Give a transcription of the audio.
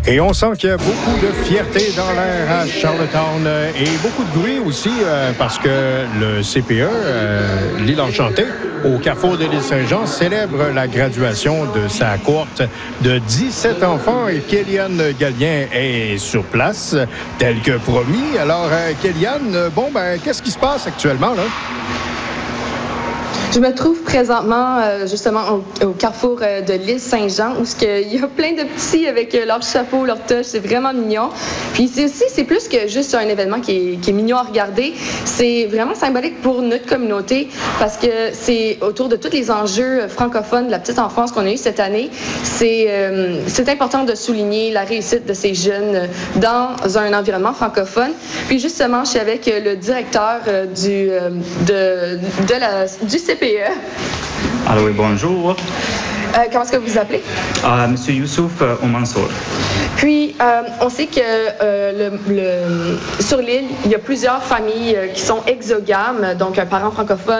Et on sent qu'il y a beaucoup de fierté dans l'air à Charlottetown et beaucoup de bruit aussi parce que le CPE, l'île Enchantée, au carrefour de l'île Saint-Jean, célèbre la graduation de sa cohorte de 17 enfants et Kéliane Gallien est sur place, tel que promis. Alors, Kéliane, qu'est-ce qui se passe actuellement, là? Je me trouve présentement justement au carrefour de l'île Saint-Jean où il y a plein de petits avec leur chapeau, leur toche, c'est vraiment mignon. Puis c'est plus que juste un événement qui est mignon à regarder. C'est vraiment symbolique pour notre communauté parce que c'est autour de tous les enjeux francophones de la petite enfance qu'on a eu cette année. C'est important de souligner la réussite de ces jeunes dans un environnement francophone. Puis justement, je suis avec le directeur du CPE. Alors oui, bonjour. Comment est-ce que vous vous appelez? Monsieur Youssouf Oumansour. Puis, on sait que sur l'île, il y a plusieurs familles qui sont exogames, donc un parent francophone,